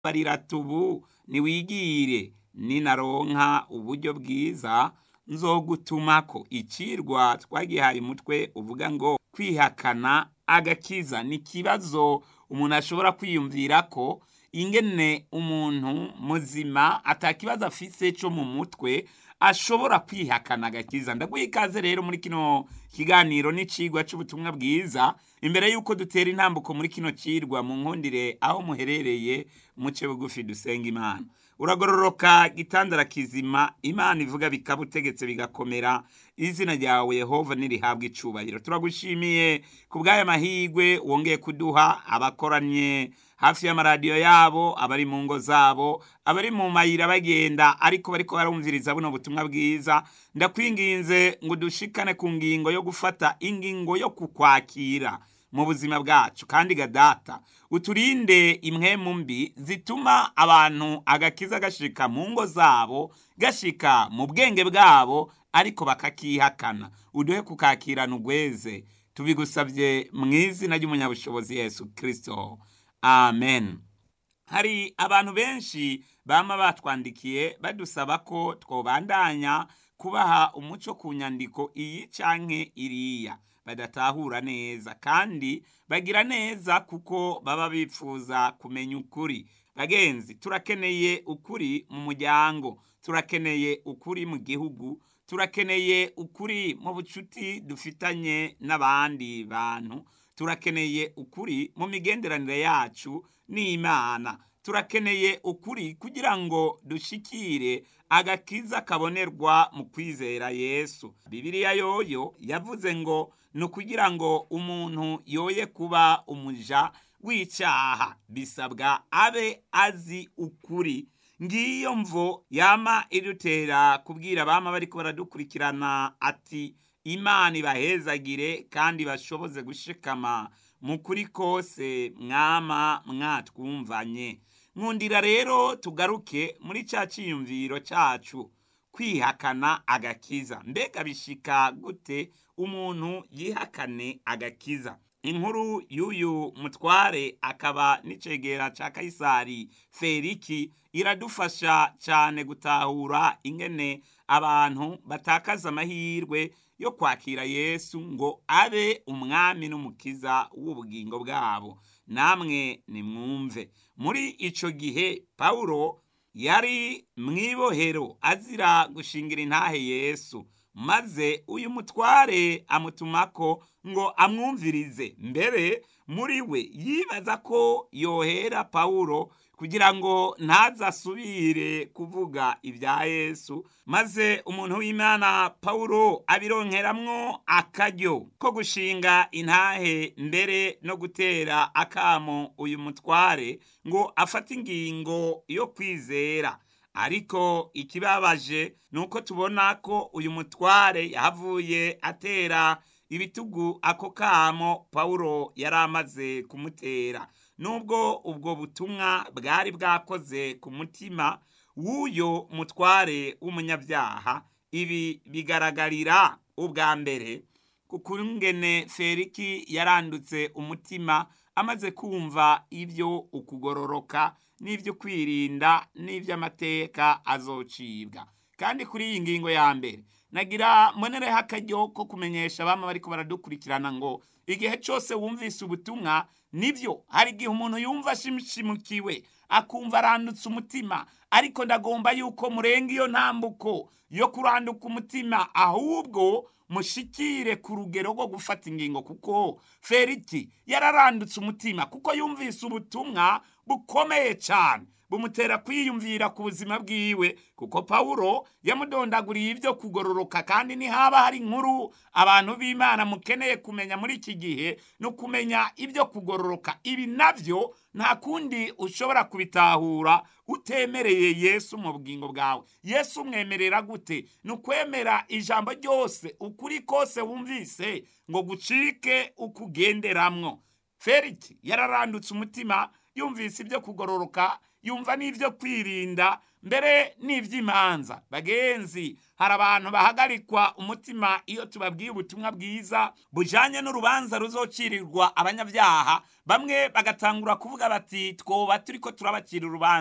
barira tubu niwigire ninaronka uburyo bwiza nzogutumako. Icirwa twagihaye umutwe uvuga ngo kwihakana agakiza. Ni ikibazo umuntu ashobora kwiyumvira ko ingene umuntu muzima atakibazo afise co mu mutwe ashobora kwihakana agakiza. Ndaguha ikaze rero muri kino kiganiro n'icigwa c'ubutumwa bwiza. Imbere yuko dutera intambuko muri kino cirwa, mu nkundire aho muherereye muce bugufi dusenga Imana. Uragororoka gitandara kizima, Imana ivuga bikaba, utegetse bigakomera. Izina ryawe Yehova nirihabwa icubahiro. Turagushimiye kubw'aya mahigwe wongeye kuduha, abakoranye hafi y'amaradiyo yabo, abari mu ngo zabo, abari mu mayira bagenda ariko bariko barumviriza buno butumwa bwiza. Ndakwinginze ngo dushikane ku ngingo yo gufata ingingo yo kukwakira mu buzima bwacu, kandi gadata uturinde impwemu mbi zituma abantu agakiza gashika mu ngo zabo, gashika mu bwenge bwabo, ariko bakakihakana. Uduhe kukakirana ugweze, tubigusabye mu izina ry'umunyabushobozi Yesu Kristo, amen. Hari abantu benshi bama batwandikiye badusaba ko twobandanya kubaha umuco ku nyandiko iyi canke iriya badatahura neza, kandi bagira neza kuko baba bipfuza kumenya ukuri. Bagenzi, turakeneye ukuri mu muryango, turakeneye ukuri mu gihugu, turakeneye ukuri mu bucuti dufitanye n'abandi bantu, turakeneye ukuri mu migenderanire yacu n'Imana, turakeneye ukuri kugira ngo dushikire agakiza kabonerwa mu kwizera Yesu. Bibiliya yoyo yavuze ngo ni ukugira ngo umuntu yoye kuba umuja w'icaha, bisabwa abe azi ukuri. Ngiyo mvo yama idutera kubwira bama bariko baradukurikirana ati Imana ibahezagire kandi bashoboze gushikama mu kuri kose mwama mwatwumvanye. Nkundira rero tugaruke muri ca ciyumviro cacu, kwihakana agakiza. Mbega bishika gute umuntu yihakane agakiza? Inkuru y'uyu mutware akaba n'icegera ca Kayisari Feliki iradufasha cane gutahura ingene abantu batakaza amahirwe yo kwakira Yesu ngo abe umwami n'umukiza w'ubugingo bwabo. Namwe nimwumve, muri ico gihe Pawulo yari mwibohero azira gushingira intahe Yesu, maze uyu mutware amutumako ngo amwumvirize. Mbere muri we yibaza ko yohera Pawulo kugira ngo ntazasubire kuvuga ibya Yesu, maze umuntu w'Imana Pawulo abironkeramwo akaryo ko gushinga intahe, mbere no gutera akamo uyu mutware ngo afate ingingo yo kwizera. Ariko ikibabaje nuko tubona ko uyu mutware yahavuye atera ibitugu ako kamo Pawulo yari amaze kumutera. Nubwo ubwo butumwa bwari bwakoze ku mutima w'uyo mutware w'umunyabyaha, ibi bigaragarira ubwa mbere kukungene Feliki yarandutse umutima amaze kumva ibyo ukugororoka n'ibyo kwirinda n'ivy'amateka azocibwa. Kandi kuri iyi ngingo ya mbere nagira mbonereho akaryo ko kumenyesha bama bariko baradukurikirana ngo igihe cose wumvise ubutumwa, nivyo hari igihe umuntu yumva ashimishimukiwe akumva arandutse umutima, ariko ndagomba yuko murenga iyo ntambuko yo kuranduka umutima, ahubwo mushikire ku rugero rwo gufata ingingo, kuko Feliki yararandutse umutima kuko yumvise ubutumwa bukomeye cyane bumutera kwiyumvira ku buzima bwiwe, kuko Pawulo yamudondaguriye ibyo kugororoka. Kandi nihaba hari inkuru abantu b'Imana mukeneye kumenya muri iki gihe, no kumenya ibyo kugororoka. Ibi navyo nta kundi ushobora kubitahura utemereye Yesu mu bugingo bwawe. Yesu umwemerera gute? Ni ukwemera ijambo ryose, ukuri kose wumvise ngo gucike ukugenderamwo. Feliki yararandutse umutima, yumvise ibyo kugororoka, yumva n'ivyo kwirinda mbere n'ivy'imanza. Bagenzi, hari abantu bahagarikwa umutima iyo tubabwiye ubutumwa bwiza bujanye n'urubanza ruzocirirwa abanyabyaha, bamwe bagatangura kuvuga bati twoba turiko turabacira urubanza